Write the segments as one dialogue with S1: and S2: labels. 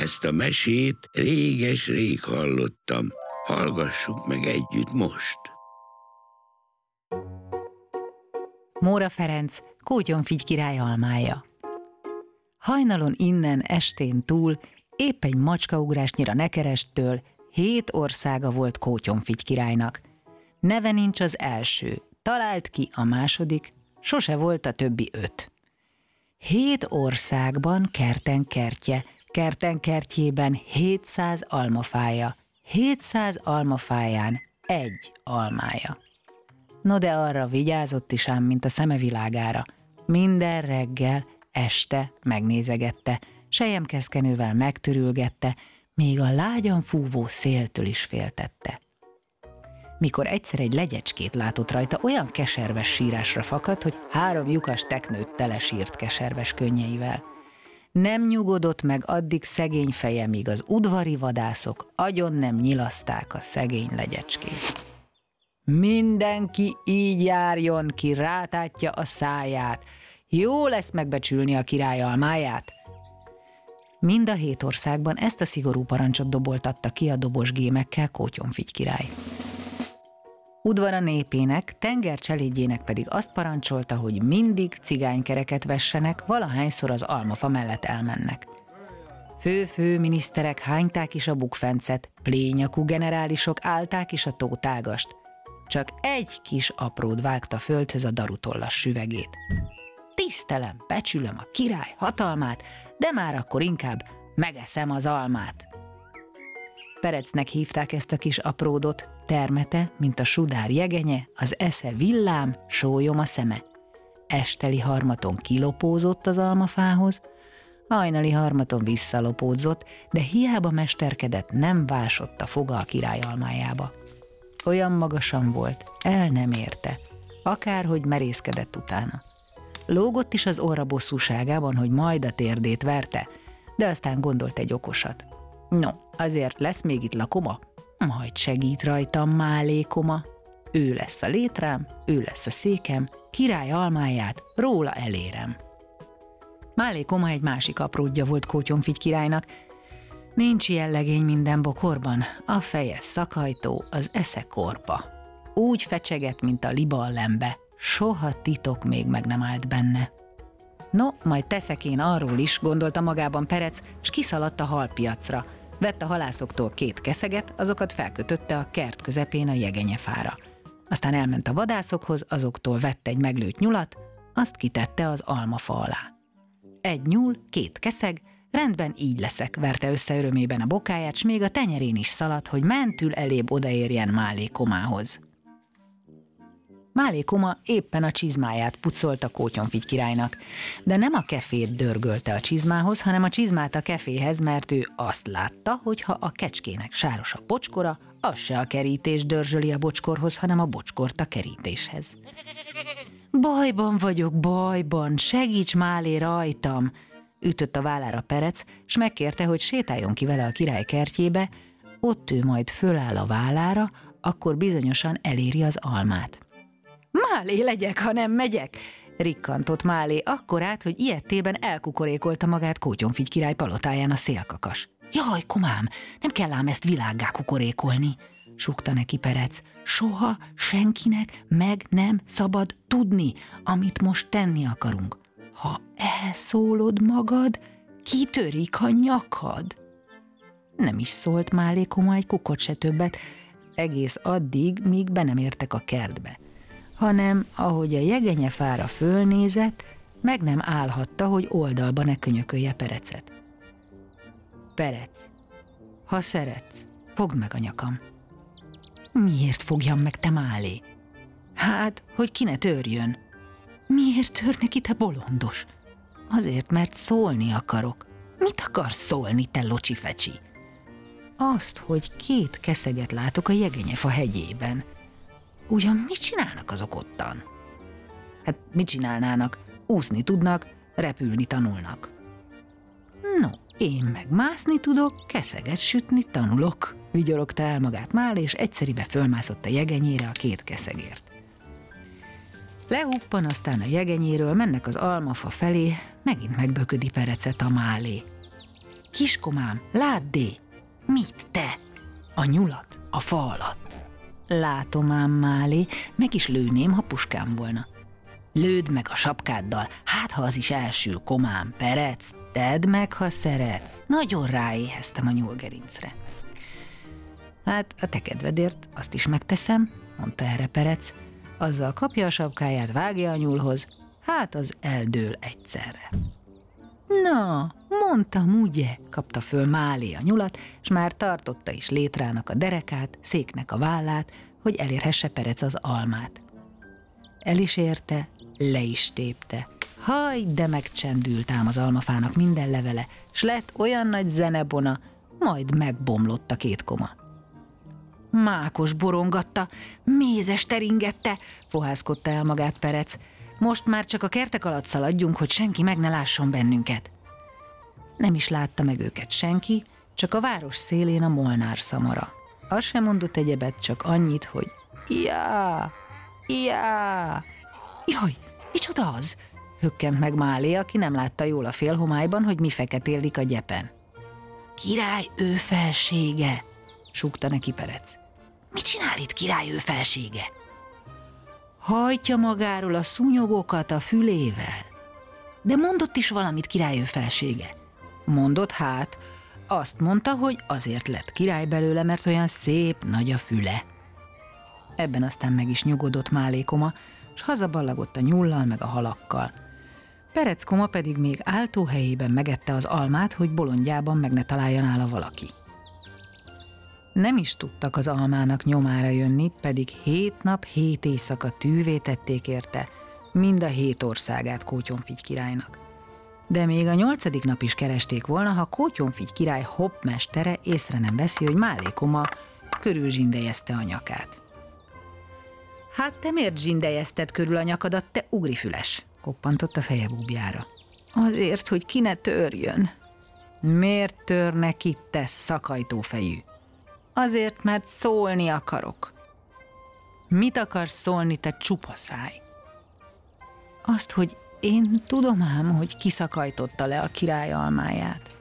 S1: Ezt a mesét réges-rég hallottam. Hallgassuk meg együtt most.
S2: Móra Ferenc, Kótyonfigy király almája. Hajnalon innen, estén túl, épp egy macskaugrásnyira Nekerestől 7 országa volt Kótyonfigy királynak. Neve nincs az első, talált ki a második, sose volt a többi 5. 7 országban kerten kertje, kerten kertjében 700 almafája, 700 almafáján 1 almája. No de arra vigyázott is ám, mint a szeme világára. Minden reggel, este megnézegette, selyemkeszkenővel megtörülgette, még a lágyan fúvó széltől is féltette. Mikor egyszer egy legyecskét látott rajta, olyan keserves sírásra fakadt, hogy 3 lyukas teknőt telesírt keserves könnyeivel. Nem nyugodott meg addig szegény feje, míg az udvari vadászok agyon nem nyilaszták a szegény legyecskét. Mindenki így járjon, ki rátátja a száját. Jó lesz megbecsülni a király almáját. Mind a 7 országban ezt a szigorú parancsot doboltatta ki a dobos gémekkel Kótyonfigy király. Udvara népének, tengercselédjének pedig azt parancsolta, hogy mindig cigánykereket vessenek, valahányszor az almafa mellett elmennek. Fő-fő miniszterek hányták is a bukfencet, plényakú generálisok állták is a tótágast. Csak egy kis apród vágta földhöz a darutollas süvegét. Tisztelem, becsülöm a király hatalmát, de már akkor inkább megeszem az almát. Perecnek hívták ezt a kis apródot, termete, mint a sudár jegenye, az esze villám, sólyom a szeme. Esteli harmaton kilopózott az almafához, hajnali harmaton visszalopódzott, de hiába mesterkedett, nem vásott a foga a király almájába. Olyan magasan volt, el nem érte, akárhogy merészkedett utána. Lógott is az orra bosszúságában, hogy majd a térdét verte, de aztán gondolt egy okosat. No, azért lesz még itt lakoma? Majd segít rajtam Málékoma. Ő lesz a létrám, ő lesz a székem, király almáját róla elérem. Málékoma egy másik apródja volt Kótyonfigy királynak. Nincs ilyen legény minden bokorban, a feje szakajtó, az esze korpa. Úgy fecsegett, mint a liba a lembe, soha titok még meg nem állt benne. No, majd teszek én arról is, gondolta magában Perec, s kiszaladt a halpiacra. Vett a halászoktól 2 keszeget, azokat felkötötte a kert közepén a jegenyefára. Aztán elment a vadászokhoz, azoktól vett egy meglőtt nyulat, azt kitette az almafa alá. 1 nyúl, 2 keszeg, rendben így leszek, verte össze örömében a bokáját, s még a tenyerén is szaladt, hogy mentül elébb odaérjen Málékomához. Málékoma éppen a csizmáját pucolta Kótyonfigy királynak, de nem a kefét dörgölte a csizmához, hanem a csizmát a keféhez, mert ő azt látta, hogy ha a kecskének sáros a bocskora, az se a kerítés dörzsöli a bocskorhoz, hanem a bocskort a kerítéshez. Bajban vagyok, bajban, segíts Málé rajtam! Ütött a vállára Perec, s megkérte, hogy sétáljon ki vele a király kertjébe, ott ő majd föláll a vállára, akkor bizonyosan eléri az almát. Málé legyek, ha nem megyek, rikkantott Málé akkorát, hogy ilyettében elkukorékolta magát Kótyonfigy király palotáján a szélkakas. Jaj, komám, nem kell ám ezt világgá kukorékolni, súgta neki Perec. Soha senkinek meg nem szabad tudni, amit most tenni akarunk. Ha elszólod magad, kitörik a nyakad. Nem is szólt Málékoma egy kukot se többet, egész addig, míg be nem értek a kertbe, hanem ahogy a jegenyefára fölnézett, meg nem állhatta, hogy oldalba ne könyökölje Perecet. Perec, ha szeretsz, fogd meg a nyakam. Miért fogjam meg, te Málé? Hát, hogy ki ne törjön. Miért tör neki, te bolondos? Azért, mert szólni akarok. Mit akarsz szólni, te locsifecsi? Azt, hogy 2 keszeget látok a jegenyefa hegyében. Ugyan mit csinálnak azok ottan? Hát mit csinálnának? Úszni tudnak, repülni tanulnak. No, én meg mászni tudok, keszeget sütni tanulok, vigyorogta el magát Málé, és egyszeribe fölmászott a jegenyére a 2 keszegért. Lehuppan, aztán a jegenyéről mennek az almafa felé, megint megböködi Perecet a Málé. Kiskomám, ládd! Mit, te? A nyulat a fa alatt. Látom ám, Málé, meg is lőném, ha puskám volna. Lőd meg a sapkáddal, hát ha az is elsül, komám, Perec, tedd meg, ha szeretsz. Nagyon ráéheztem a nyúlgerincre. Hát a te kedvedért azt is megteszem, mondta erre Perec. Azzal kapja a sapkáját, vágja a nyúlhoz, hát az eldől egyszerre. Na, mondtam, ugye, kapta föl Málé a nyulat, s már tartotta is létrának a derekát, széknek a vállát, hogy elérhesse Perec az almát. El is érte, le is tépte. Haj, de megcsendült ám az almafának minden levele, s lett olyan nagy zenebona, majd megbomlott a 2 koma. Mákos borongatta, mézes teringette, fohászkodta el magát Perec. Most már csak a kertek alatt szaladjunk, hogy senki meg ne lásson bennünket. Nem is látta meg őket senki, csak a város szélén a molnár szamara. Az sem mondott egyebet, csak annyit, hogy já, já. Jaj, micsoda az? Hökkent meg Málé, aki nem látta jól a félhomályban, hogy mi feketélik a gyepen. Király ő felsége, súgta neki Perec. Mit csinál itt király ő felsége? Hajtja magáról a szúnyogokat a fülével. De mondott is valamit király ő felsége. Mondott hát, azt mondta, hogy azért lett király belőle, mert olyan szép nagy a füle. Ebben aztán meg is nyugodott Málékoma, s hazaballagott a nyullal meg a halakkal. Pereckoma pedig még áltóhelyében megette az almát, hogy bolondjában meg ne találja nála valaki. Nem is tudtak az almának nyomára jönni, pedig 7 nap, 7 éjszaka tűvé tették érte, mind a 7 országát Kótyonfigy királynak. De még a 8. nap is keresték volna, ha Kótyonfigy király hoppmestere észre nem veszi, hogy Málékoma körülzsindelyezte a nyakát. Hát te miért zsindelyezted körül a nyakadat, te ugrifüles? Koppantott a feje búbjára. Azért, hogy ki ne törjön. Miért törne ki, te szakajtófejű? Azért, mert szólni akarok. Mit akarsz szólni, te csupa száj? Azt, hogy én tudom ám, hogy kiszakajtotta le a király almáját.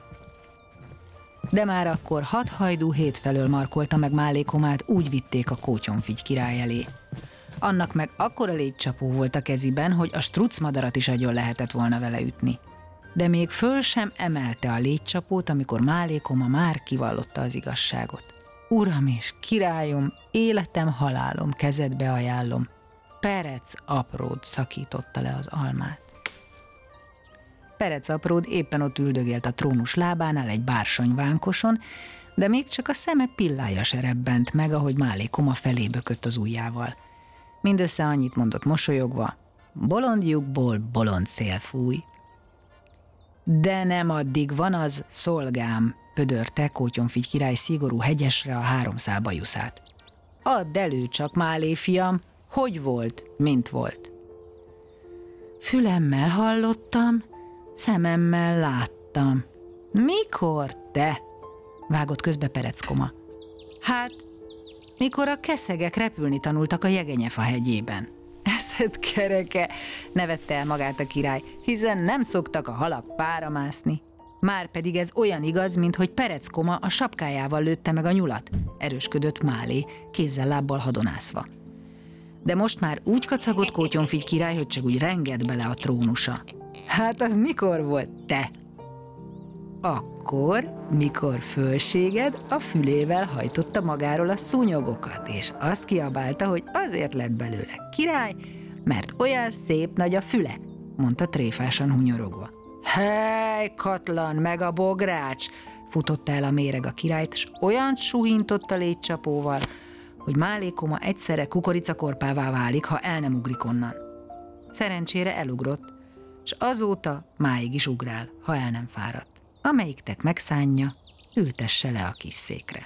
S2: De már akkor 6 hajdú 7 felől markolta meg Málékomát, úgy vitték a Kótyonfigy király elé. Annak meg akkora légycsapó volt a keziben, hogy a struccmadarat is agyon lehetett volna vele ütni. De még föl sem emelte a légycsapót, amikor Málékoma már kivallotta az igazságot. Uram és királyom, életem, halálom, kezedbe ajánlom. Perec apród szakította le az almát. Perec apród éppen ott üldögélt a trónus lábánál egy bársonyvánkoson, de még csak a szeme pillája se rebbent meg, ahogy Málékoma felé bökött az ujjával. Mindössze annyit mondott mosolyogva, bolondjukból bolond szél fúj. De nem addig van az, szolgám, pödörte Kótyonfigy király szigorú hegyesre a 3 szál bajuszát. Add elő csak, Málé fiam, hogy volt, mint volt. Fülemmel hallottam, szememmel láttam. Mikor, te? Vágott közbe Pereckoma. Hát, mikor a keszegek repülni tanultak a Jegenyefa hegyében. Eszed kereke, nevette el magát a király, hiszen nem szoktak a halak pára mászni. Márpedig ez olyan igaz, mint hogy Pereckoma a sapkájával lőtte meg a nyulat, erősködött Málé, kézzel-lábbal hadonászva. De most már úgy kacagott Kótyonfigy király, hogy csak úgy rengett bele a trónusa. Hát az mikor volt, te? Akkor, mikor fölséged a fülével hajtotta magáról a szúnyogokat, és azt kiabálta, hogy azért lett belőle király, mert olyan szép nagy a füle, mondta tréfásan hunyorogva. Hely, katlan, meg a bogrács! Futotta el a méreg a királyt, s olyan suhintott a légycsapóval, hogy Málékoma egyszerre kukoricakorpává válik, ha el nem ugrik onnan. Szerencsére elugrott, s azóta máig is ugrál, ha el nem fáradt. Amelyiktek megszánja, ültesse le a kis székre.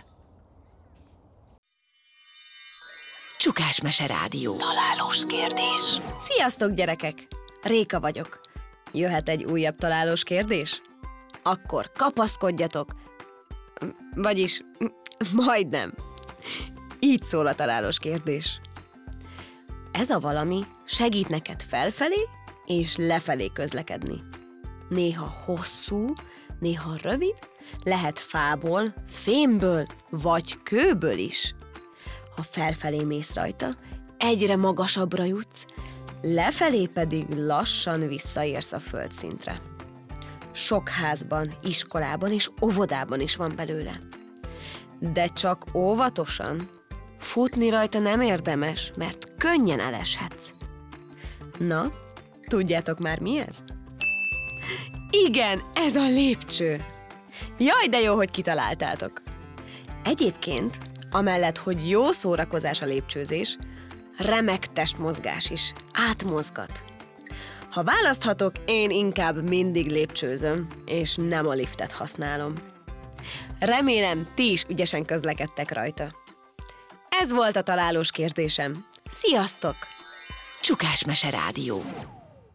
S3: Csukásmese Rádió. Találós kérdés.
S4: Sziasztok, gyerekek! Réka vagyok. Jöhet egy újabb találós kérdés? Akkor kapaszkodjatok. Vagyis, majdnem. Így szól a találós kérdés. Ez a valami segít neked felfelé és lefelé közlekedni. Néha hosszú, Néha rövid, lehet fából, fémből vagy kőből is. Ha felfelé mész rajta, egyre magasabbra jutsz, lefelé pedig lassan visszaérsz a földszintre. Sok házban, iskolában és óvodában is van belőle. De csak óvatosan. Futni rajta nem érdemes, mert könnyen eleshetsz. Na, tudjátok már mi ez? Igen, ez a lépcső. Jaj, de jó, hogy kitaláltátok. Egyébként, amellett, hogy jó szórakozás a lépcsőzés, remek testmozgás is, átmozgat. Ha választhatok, én inkább mindig lépcsőzöm, és nem a liftet használom. Remélem, ti is ügyesen közlekedtek rajta. Ez volt a találós kérdésem. Sziasztok!
S3: Csukás Mese Rádió.